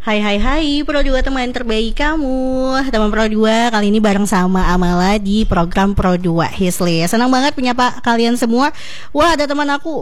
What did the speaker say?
Hai hai hai Pro 2 teman terbaik kamu. Teman Pro 2 kali ini bareng sama Amala di program Pro 2 Hislist. Senang banget punya kalian semua. Wah, ada teman aku